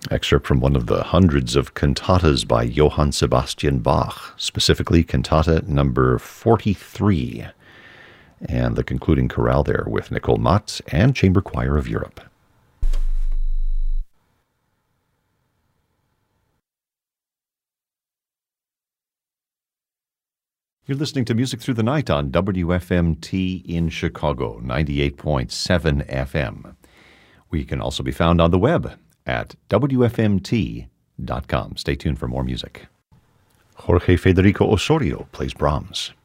Excerpt from one of the hundreds of cantatas by Johann Sebastian Bach, specifically cantata number 43, and the concluding chorale there with Nicole Matt and Chamber Choir of Europe. You're listening to Music Through the Night on WFMT in Chicago, 98.7 FM. We can also be found on the web at WFMT.com. Stay tuned for more music. Jorge Federico Osorio plays Brahms.